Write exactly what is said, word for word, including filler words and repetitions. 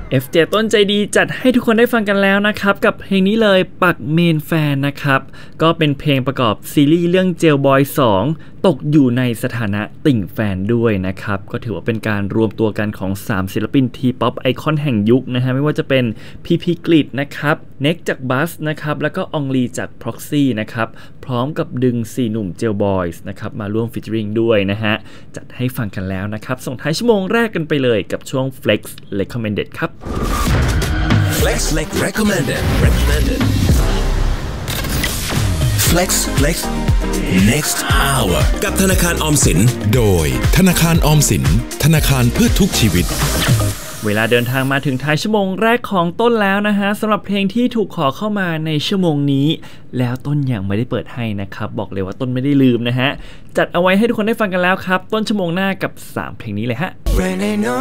เอฟ เจ ต้นใจดีจัดให้ทุกคนได้ฟังกันแล้วนะครับกับเพลงนี้เลยปักเมนแฟนนะครับก็เป็นเพลงประกอบซีรีส์เรื่องเจลบอยสองตกอยู่ในสถานะติ่งแฟนด้วยนะครับก็ถือว่าเป็นการรวมตัวกันของสามศิลปินทีป๊อปไอคอนแห่งยุคนะฮะไม่ว่าจะเป็นพีพีกฤษนะครับเน็กจากบัสนะครับแล้วก็อองลีจาก Proxy นะครับพร้อมกับดึงสี่หนุ่มเจลบอยส์นะครับมาร่วมฟีเจอริงด้วยนะฮะจัดให้ฟังกันแล้วนะครับส่งท้ายชั่วโมงแรกกันไปเลยกับช่วง Flex Recommended ครับ Flex Recommended Recommended Flex Flex Next Hour กับธนาคารออมสินโดยธนาคารออมสินธนาคารเพื่อทุกชีวิตเวลาเดินทางมาถึงท้ายชั่วโมงแรกของต้นแล้วนะฮะสำหรับเพลงที่ถูกขอเข้ามาในชั่วโมงนี้แล้วต้นยังไม่ได้เปิดให้นะครับบอกเลยว่าต้นไม่ได้ลืมนะฮะจัดเอาไว้ให้ทุกคนได้ฟังกันแล้วครับต้นชั่วโมงหน้ากับสามเพลงนี้เลยฮะ